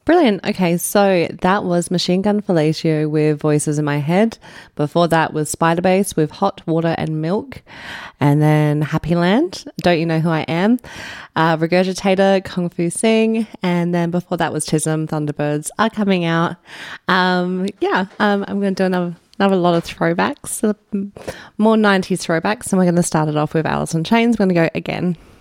Brilliant. Okay, so that was Machine Gun Fellatio with Voices in My Head. Before that was Spider Bass with Hot Water and Milk. And then Happy Land, Don't You Know Who I Am? Regurgitator, Kung Fu Sing. And then before that was Chisholm, Thunderbirds Are Coming Out. I'm going to do another lot of throwbacks, more 90s throwbacks. And we're going to start it off with Alice in Chains. We're going to go Again.